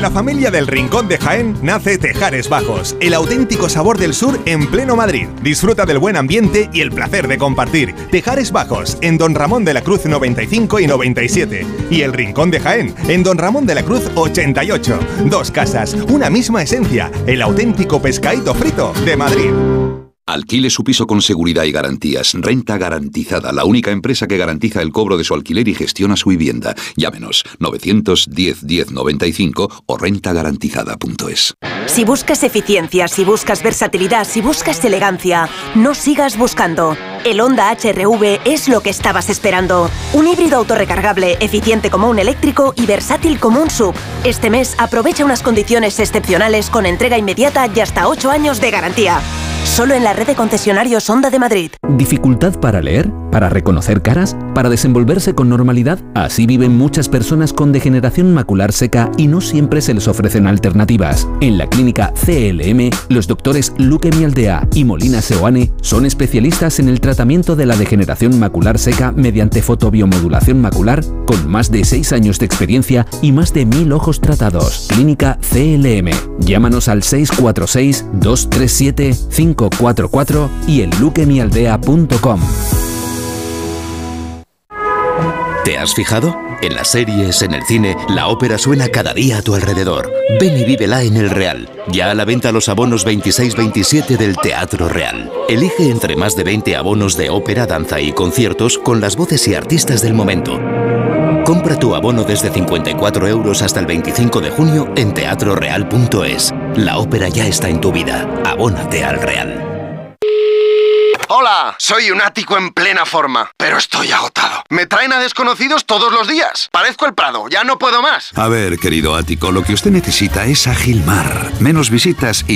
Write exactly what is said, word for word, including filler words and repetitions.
la familia del Rincón de Jaén nace Tejares Bajos, el auténtico sabor del sur en pleno Madrid. Disfruta del buen ambiente y el placer de compartir. Tejares Bajos, en Don Ramón de la Cruz noventa y cinco y noventa y siete. Y el Rincón de Jaén, en Don Ramón de la Cruz ochenta y ocho. Dos casas, una misma esencia, el auténtico pescadito frito de Madrid. Alquile su piso con seguridad y garantías. Renta Garantizada, la única empresa que garantiza el cobro de su alquiler y gestiona su vivienda. Llámenos novecientos diez diez noventa y cinco o renta garantizada punto es. Si buscas eficiencia, si buscas versatilidad, si buscas elegancia, no sigas buscando. El Honda H R V es lo que estabas esperando. Un híbrido autorrecargable, eficiente como un eléctrico y versátil como un sub. Este mes aprovecha unas condiciones excepcionales con entrega inmediata y hasta ocho años de garantía. Solo en la red de concesionarios Honda de Madrid. ¿Dificultad para leer? ¿Para reconocer caras? ¿Para desenvolverse con normalidad? Así viven muchas personas con degeneración macular seca y no siempre se les ofrecen alternativas. En la clínica C L M, los doctores Luque Mialdea y Molina Seoane son especialistas en el tratamiento de la degeneración macular seca mediante fotobiomodulación macular, con más de seis años de experiencia y más de mil ojos tratados. Clínica C L M. Llámanos al seis cuatro seis, dos tres siete, cinco cuatro cuatro y en luque mialdea punto com. ¿Te has fijado? En las series, en el cine, la ópera suena cada día a tu alrededor. Ven y vívela en El Real. Ya a la venta los abonos veintiséis veintisiete del Teatro Real. Elige entre más de veinte abonos de ópera, danza y conciertos con las voces y artistas del momento. Compra tu abono desde cincuenta y cuatro euros hasta el veinticinco de junio en teatro real punto es. La ópera ya está en tu vida. Abónate al Real. Hola, soy un ático en plena forma, pero estoy agotado. Me traen a desconocidos todos los días. Parezco el Prado, ya no puedo más. A ver, querido ático, lo que usted necesita es Agilmar. Menos visitas y